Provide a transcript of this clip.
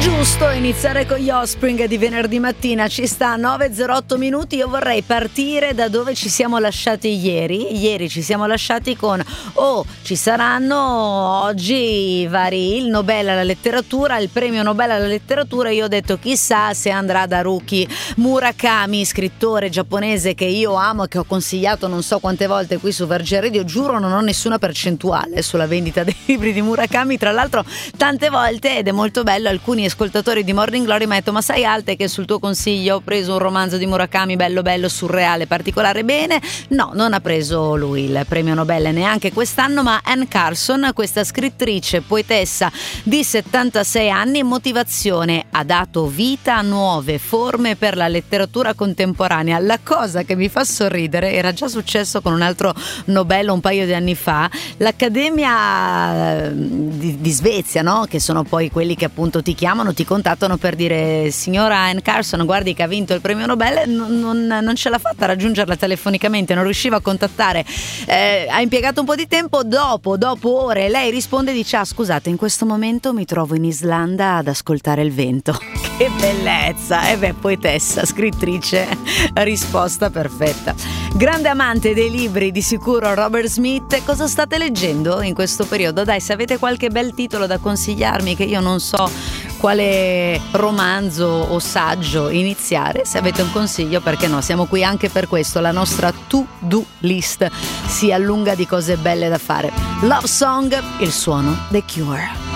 Giusto iniziare con gli Offspring di venerdì mattina, ci sta 9:08 minuti. Io vorrei partire da dove ci siamo lasciati ieri ci siamo lasciati con ci saranno oggi il Nobel alla letteratura, il premio Nobel alla letteratura. Io ho detto chissà se andrà da Haruki Murakami, scrittore giapponese che io amo e che ho consigliato non so quante volte qui su Verge Radio. Giuro non ho nessuna percentuale sulla vendita dei libri di Murakami, tra l'altro tante volte, ed è molto bello, alcuni ascoltatori di Morning Glory mi hanno detto ma sai Alte che sul tuo consiglio ho preso un romanzo di Murakami bello surreale particolare. Bene, no, non ha preso lui il premio Nobel neanche quest'anno, ma Anne Carson, questa scrittrice poetessa di 76 anni. Motivazione: ha dato vita a nuove forme per la letteratura contemporanea. La cosa che mi fa sorridere, era già successo con un altro Nobel un paio di anni fa, l'Accademia di Svezia, no? Che sono poi quelli che appunto ti chiamano, ti contattano per dire signora Anne Carson, guardi che ha vinto il premio Nobel. Non ce l'ha fatta a raggiungerla telefonicamente, non riusciva a contattare, ha impiegato un po' di tempo. Dopo ore lei risponde e dice scusate, in questo momento mi trovo in Islanda ad ascoltare il vento. Che bellezza! Poetessa, scrittrice, risposta perfetta. Grande amante dei libri di sicuro Robert Smith. Cosa state leggendo in questo periodo? Dai, se avete qualche bel titolo da consigliarmi, che io non so quale romanzo o saggio iniziare, se avete un consiglio, perché no, siamo qui anche per questo. La nostra to-do list si allunga di cose belle da fare. Love Song, il suono dei Cure.